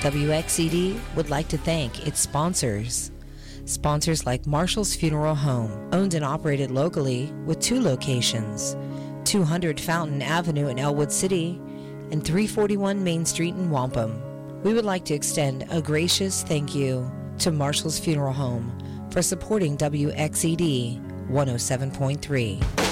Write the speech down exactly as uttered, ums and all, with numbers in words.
W X E D would like to thank its sponsors. Sponsors like Marshall's Funeral Home, owned and operated locally with two locations, two hundred Fountain Avenue in Elwood City and three forty-one Main Street in Wampum. We would like to extend a gracious thank you to Marshall's Funeral Home for supporting W X E D one oh seven point three.